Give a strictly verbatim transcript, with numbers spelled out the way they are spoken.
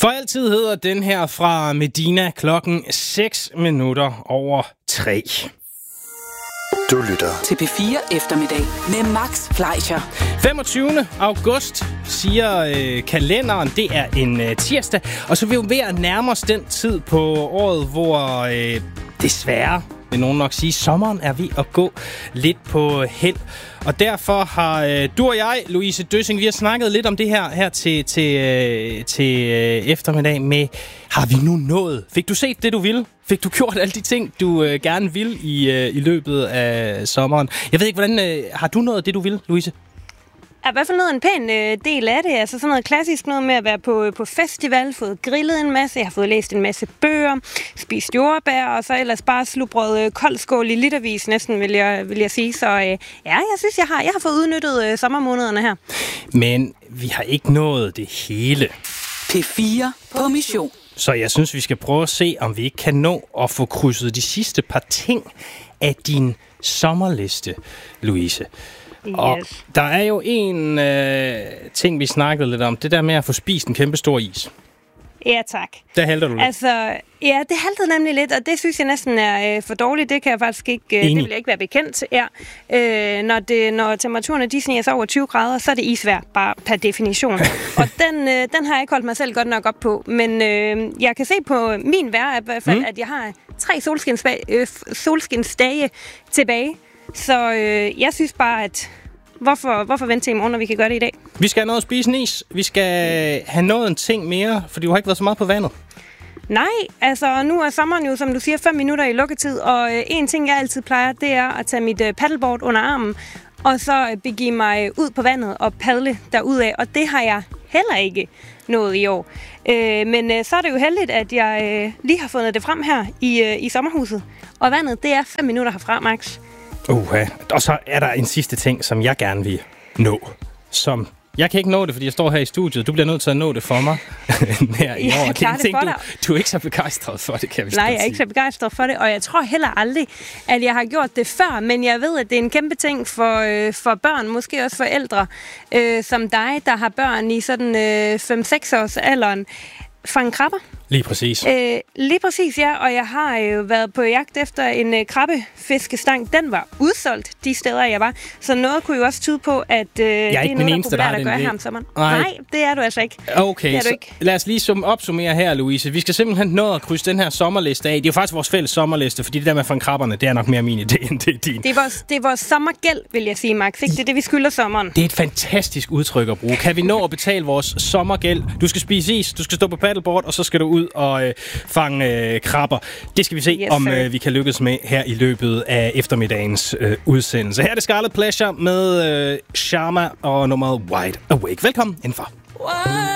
For altid hedder den her fra Medina klokken seks minutter over tre. Du lytter til P fire Eftermiddag med Max Fleischer. femogtyvende august siger øh, kalenderen, det er en øh, tirsdag, og så er vi jo ved at nærme os den tid på året, hvor øh, desværre, vil nogen nok sige, sommeren er ved at gå lidt på held. Og derfor har øh, du og jeg, Louise Døssing, vi har snakket lidt om det her, her til, til, øh, til øh, eftermiddag med, har vi nu nået? Fik du set det, du ville? Fik du gjort alle de ting, du øh, gerne vil i, øh, i løbet af sommeren? Jeg ved ikke, hvordan øh, har du nået det, du vil, Louise? Jeg har i hvert fald nået en pæn øh, del af det. Altså sådan noget klassisk noget med at være på, på festival, fået grillet en masse, jeg har fået læst en masse bøger, spist jordbær, og så ellers bare slubret øh, kold skål i litervis næsten, vil jeg, vil jeg sige. Så øh, ja, jeg synes, jeg har, jeg har fået udnyttet øh, sommermånederne her. Men vi har ikke nået det hele. P fire på mission. Så jeg synes, vi skal prøve at se, om vi ikke kan nå at få krydset de sidste par ting af din sommerliste, Louise. Yes. Og der er jo en øh, ting, vi snakkede lidt om. Det der med at få spist en kæmpe stor is. Ja, tak. Der halter du lidt. Altså, ja, det haltede nemlig lidt, og det synes jeg næsten er øh, for dårligt. Det kan jeg faktisk ikke, øh, det vil jeg ikke være bekendt. Ja. Øh, når, det, når temperaturerne de sniger sig over tyve grader, så er det isvejr, bare per definition. Og den, øh, den har jeg ikke holdt mig selv godt nok op på. Men øh, jeg kan se på min vejr i hvert fald, mm. at jeg har tre solskinsdage, øh, solskinsdage tilbage. Så øh, jeg synes bare, at hvorfor, hvorfor vente til i morgen, når vi kan gøre det i dag? Vi skal have noget at spise en is. Vi skal have noget en ting mere, for du har ikke været så meget på vandet. Nej, altså nu er sommeren jo, som du siger, fem minutter i lukketid. Og øh, en ting, jeg altid plejer, det er at tage mit øh, paddleboard under armen. Og så øh, begive mig ud på vandet og paddle derudad. Og det har jeg heller ikke nået i år. Øh, men øh, så er det jo heldigt, at jeg øh, lige har fundet det frem her i, øh, i sommerhuset. Og vandet, det er fem minutter herfra, Max. Uh, og så er der en sidste ting, som jeg gerne vil nå. Som jeg kan ikke nå det, fordi jeg står her i studiet. Du bliver nødt til at nå det for mig her i år. Det er en ting, du, du er ikke så begejstret for det, kan vi Nej, jeg er sige. ikke så begejstret for det, og jeg tror heller aldrig, at jeg har gjort det før, men jeg ved, at det er en kæmpe ting for, øh, for børn, måske også forældre, øh, som dig, der har børn i sådan øh, fem-seks års alderen. Fange krabber. Lige præcis. Øh, lige præcis, ja. Og jeg har jo øh, været på jagt efter en øh, krabbefiskestang. Den var udsolgt de steder, jeg var. Så noget kunne jo også tyde på, at øh, det er noget, der er populært at gøre her om sommeren. Nej. Nej, det er du altså ikke. Okay, så ikke. Lad os lige sum opsummere her, Louise. Vi skal simpelthen nå at krydse den her sommerliste af. Det er jo faktisk vores fælles sommerliste, fordi det der med fange krabberne, det er nok mere min idé, end det er din. Det er vores, det er vores sommergæld, vil jeg sige, Max. Ikke? Det er det, vi skylder sommeren. Det er et fantastisk udtryk at bruge. Kan vi nå at betale vores sommergæld? Du skal spise is, du skal stå på paddleboard, og så skal du ud og øh, fange øh, krabber. Det skal vi se, yes, om øh, vi kan lykkes med her i løbet af eftermiddagens øh, udsendelse. Her er det Scarlet Pleasure med øh, Sharma og nummeret Wide Awake. Velkommen indenfor.